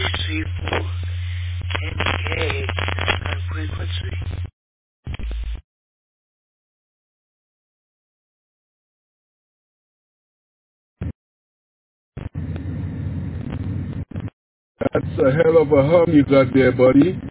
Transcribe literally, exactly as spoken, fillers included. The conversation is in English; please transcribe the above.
C four engage on frequency. That's a hell of a hum you got there, buddy.